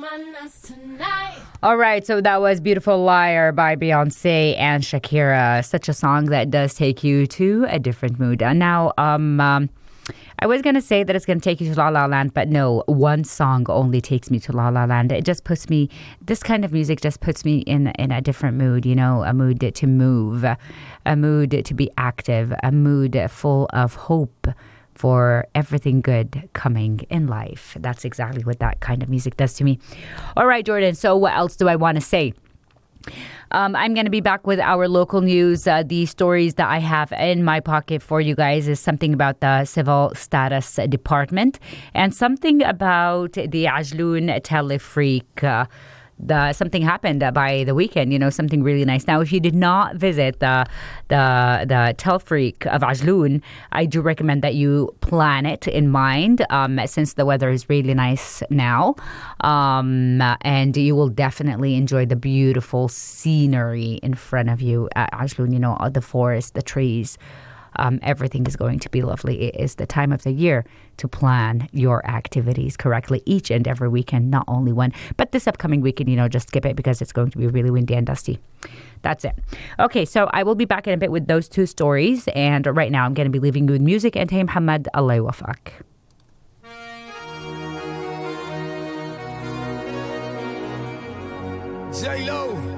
All right, so that was Beautiful Liar by Beyonce and Shakira. Such a song that does take you to a different mood. Now, I was going to say that it's going to take you to La La Land, but no, one song only takes me to La La Land. It just puts me, this kind of music just puts me in a different mood, you know, a mood to move, a mood to be active, a mood full of hope for everything good coming in life. That's exactly what that kind of music does to me. All right, Jordan, so what else do I want to say? I'm going to be back with our local news. The stories that I have in my pocket for you guys is something about the Civil Status Department and something about the Ajloon Telefreak. Something happened by the weekend, you know, something really nice. Now, if you did not visit the Telfreak of Ajloon, I do recommend that you plan it in mind, since the weather is really nice now, and you will definitely enjoy the beautiful scenery in front of you at Ajloon. You know, the forest, the trees. Everything is going to be lovely. It is the time of the year to plan your activities correctly each and every weekend, not only one. But this upcoming weekend, you know, just skip it because it's going to be really windy and dusty. That's it. Okay, so I will be back in a bit with those two stories. And right now, I'm going to be leaving you with music. And Tay Muhammad, Allah Wafak. J-Lo.